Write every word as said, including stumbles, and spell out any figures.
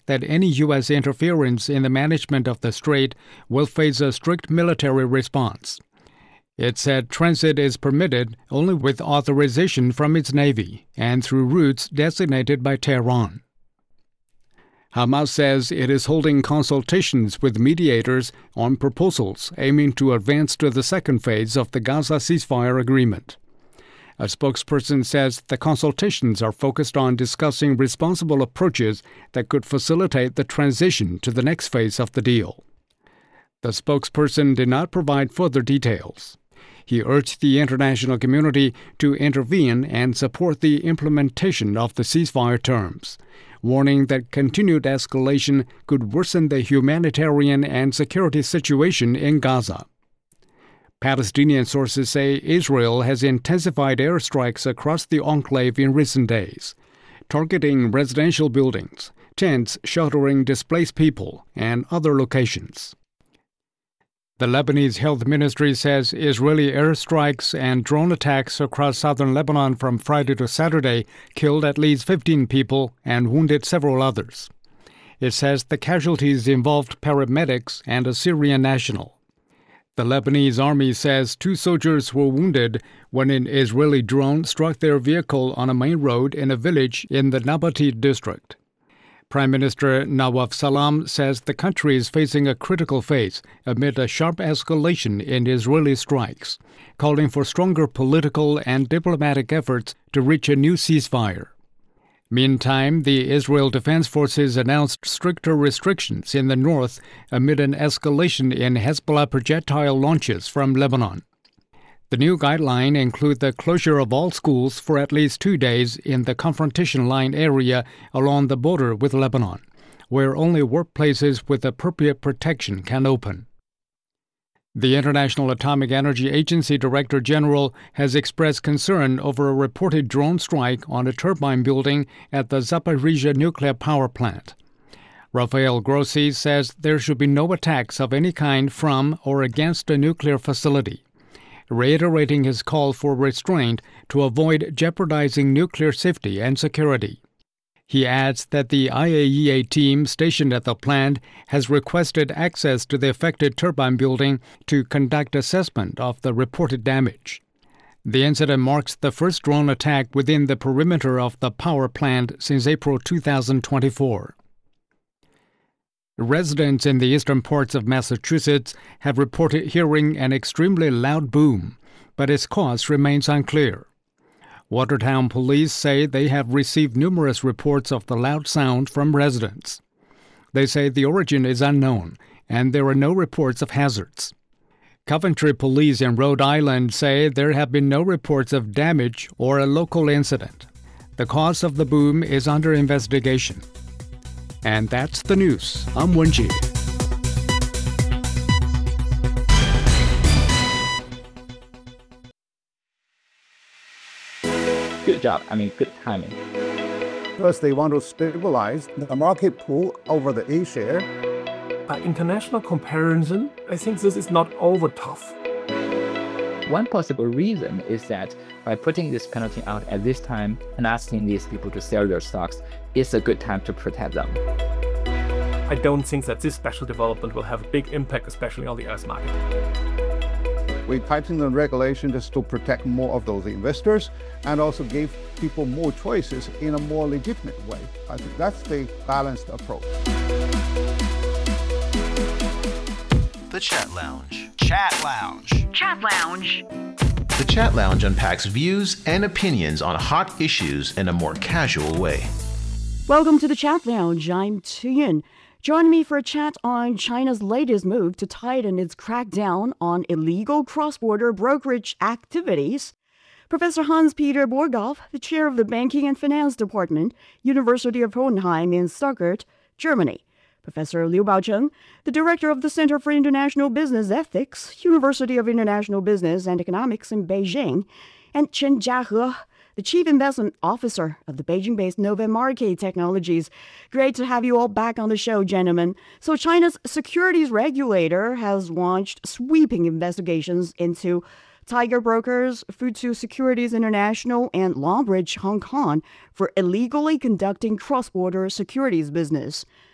that any U S interference in the management of the strait will face a strict military response. It said transit is permitted only with authorization from its Navy and through routes designated by Tehran. Hamas says it is holding consultations with mediators on proposals aiming to advance to the second phase of the Gaza ceasefire agreement. A spokesperson says the consultations are focused on discussing responsible approaches that could facilitate the transition to the next phase of the deal. The spokesperson did not provide further details. He urged the international community to intervene and support the implementation of the ceasefire terms, warning that continued escalation could worsen the humanitarian and security situation in Gaza. Palestinian sources say Israel has intensified airstrikes across the enclave in recent days, targeting residential buildings, tents sheltering displaced people, and other locations. The Lebanese Health Ministry says Israeli airstrikes and drone attacks across southern Lebanon from Friday to Saturday killed at least fifteen people and wounded several others. It says the casualties involved paramedics and a Syrian national. The Lebanese army says two soldiers were wounded when an Israeli drone struck their vehicle on a main road in a village in the Nabati district. Prime Minister Nawaf Salam says the country is facing a critical phase amid a sharp escalation in Israeli strikes, calling for stronger political and diplomatic efforts to reach a new ceasefire. Meantime, the Israel Defense Forces announced stricter restrictions in the north amid an escalation in Hezbollah projectile launches from Lebanon. The new guideline includes the closure of all schools for at least two days in the confrontation line area along the border with Lebanon, where only workplaces with appropriate protection can open. The International Atomic Energy Agency Director General has expressed concern over a reported drone strike on a turbine building at the Zaporizhzhia nuclear power plant. Rafael Grossi says there should be no attacks of any kind from or against a nuclear facility, reiterating his call for restraint to avoid jeopardizing nuclear safety and security. He adds that the I A E A team stationed at the plant has requested access to the affected turbine building to conduct assessment of the reported damage. The incident marks the first drone attack within the perimeter of the power plant since April two thousand twenty-four. Residents in the eastern parts of Massachusetts have reported hearing an extremely loud boom, but its cause remains unclear. Watertown police say they have received numerous reports of the loud sound from residents. They say the origin is unknown, and there are no reports of hazards. Coventry police in Rhode Island say there have been no reports of damage or a local incident. The cause of the boom is under investigation. And that's the news. I'm Wenji. Good job. I mean, good timing. First, they want to stabilize the market pool over the A-share. By international comparison, I think this is not over tough. One possible reason is that by putting this penalty out at this time and asking these people to sell their stocks, it's a good time to protect them. I don't think that this special development will have a big impact, especially on the U S market. We tightened the regulation just to protect more of those investors and also gave people more choices in a more legitimate way. I think that's the balanced approach. The Chat Lounge. Chat Lounge. Chat Lounge. The Chat Lounge unpacks views and opinions on hot issues in a more casual way. Welcome to the Chat Lounge. I'm Tuyun. Join me for a chat on China's latest move to tighten its crackdown on illegal cross-border brokerage activities. Professor Hans-Peter Borghoff, the chair of the Banking and Finance Department, University of Hohenheim in Stuttgart, Germany. Professor Liu Baocheng, the director of the Center for International Business Ethics, University of International Business and Economics in Beijing. And Chen Jiahe, the Chief Investment Officer of the Beijing-based Novamarket Technologies. Great to have you all back on the show, gentlemen. So China's securities regulator has launched sweeping investigations into Tiger Brokers, Futu Securities International, and Longbridge Hong Kong for illegally conducting cross-border securities business.